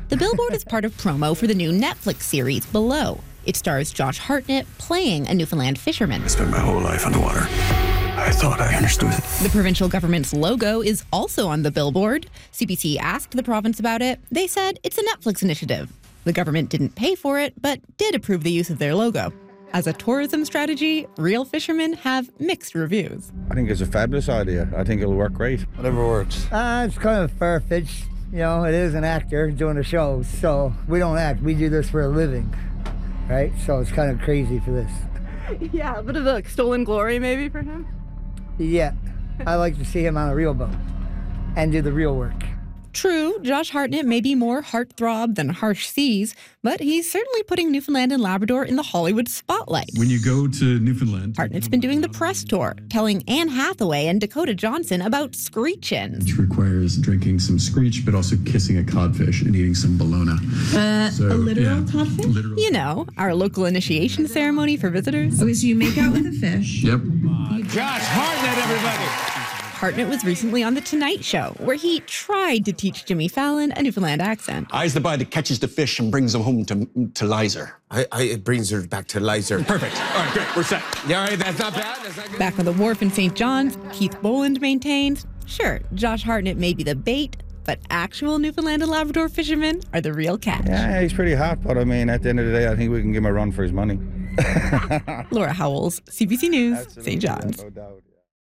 The billboard is part of promo for the new Netflix series, Below. It stars Josh Hartnett playing a Newfoundland fisherman. I spent my whole life underwater. I thought I understood. The provincial government's logo is also on the billboard. CBC asked the province about it. They said it's a Netflix initiative. The government didn't pay for it, but did approve the use of their logo. As a tourism strategy, Real Fishermen have mixed reviews. I think it's a fabulous idea. I think it'll work great. Whatever works. It's kind of far-fetched. You know, it is an actor doing a show, so we don't act. We do this for a living, right? So it's kind of crazy for this. Yeah, a bit of a stolen glory maybe for him. Yeah, I like to see him on a real boat and do the real work. True, Josh Hartnett may be more heartthrob than harsh seas, but he's certainly putting Newfoundland and Labrador in the Hollywood spotlight. When you go to Newfoundland... Hartnett's been doing the press tour, telling Anne Hathaway and Dakota Johnson about screech-ins. Which requires drinking some screech, but also kissing a codfish and eating some bologna. A literal codfish? Literal. You know, our local initiation ceremony for visitors. Okay, so you make out with a fish. Yep. Josh Hartnett, everybody. Hartnett was recently on The Tonight Show, where he tried to teach Jimmy Fallon a Newfoundland accent. I's the boy that catches the fish and brings them home to Lizer. It brings her back to Lizer. Perfect. All right, great. We're set. Yeah, all right, that's not bad. That's not good. Back on the wharf in St. John's, Keith Boland maintains, sure, Josh Hartnett may be the bait, but actual Newfoundland and Labrador fishermen are the real catch. Yeah, he's pretty hot, but I mean, at the end of the day, I think we can give him a run for his money. Laura Howells, CBC News, Absolutely, St. John's. no doubt.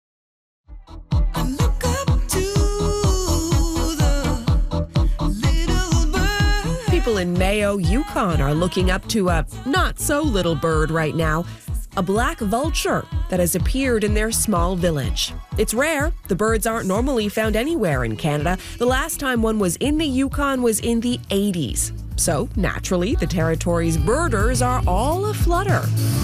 People in Mayo, Yukon are looking up to a not-so-little bird right now, a black vulture that has appeared in their small village. It's rare. The birds aren't normally found anywhere in Canada. The last time one was in the Yukon was in the 80s. So, naturally, the territory's birders are all aflutter.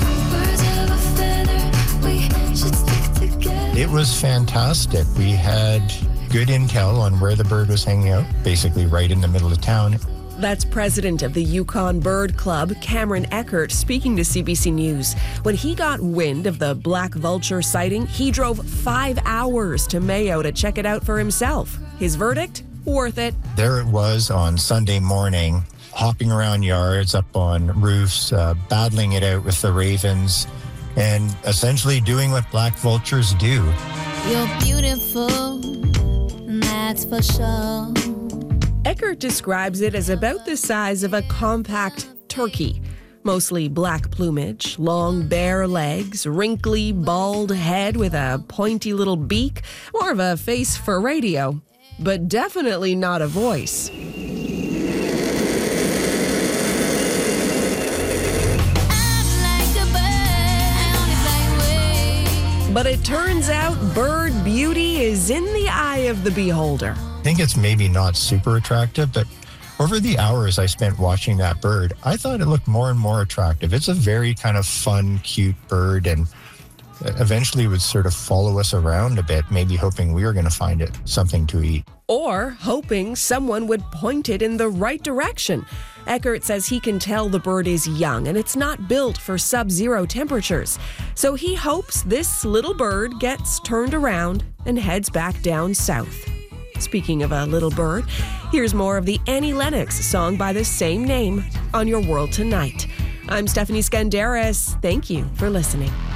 It was fantastic. We had good intel on where the bird was hanging out, basically right in the middle of town. That's president of the Yukon Bird Club, Cameron Eckert, speaking to CBC News. When he got wind of the black vulture sighting, he drove 5 hours to Mayo to check it out for himself. His verdict? Worth it. There it was on Sunday morning, hopping around yards, up on roofs, battling it out with the ravens, and essentially doing what black vultures do. You're beautiful, that's for sure. Eckert describes it as about the size of a compact turkey. Mostly black plumage, long bare legs, wrinkly bald head with a pointy little beak, more of a face for radio, but definitely not a voice. But it turns out bird beauty is in the eye of the beholder. I think it's maybe not super attractive, but over the hours I spent watching that bird, I thought it looked more and more attractive. It's a very kind of fun, cute bird, and eventually would sort of follow us around a bit, maybe hoping we were going to find it something to eat. Or hoping someone would point it in the right direction. Eckert says he can tell the bird is young and it's not built for sub-zero temperatures. So he hopes this little bird gets turned around and heads back down south. Speaking of a little bird, here's more of the Annie Lennox song by the same name on Your World Tonight. I'm Stephanie Skandaris. Thank you for listening.